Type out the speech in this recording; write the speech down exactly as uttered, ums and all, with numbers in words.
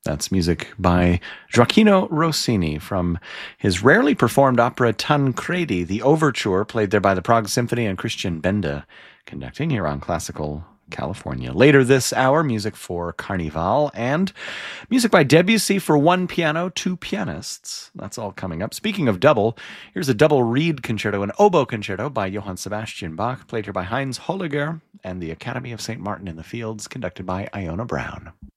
That's music by Gioacchino Rossini from his rarely performed opera Tancredi, the overture, played there by the Prague Symphony and Christian Benda, conducting here on Classical California. Later this hour, music for Carnival and music by Debussy for one piano, two pianists. That's all coming up. Speaking of double, here's a double reed concerto, an oboe concerto by Johann Sebastian Bach, played here by Heinz Holliger and the Academy of Saint Martin in the Fields, conducted by Iona Brown.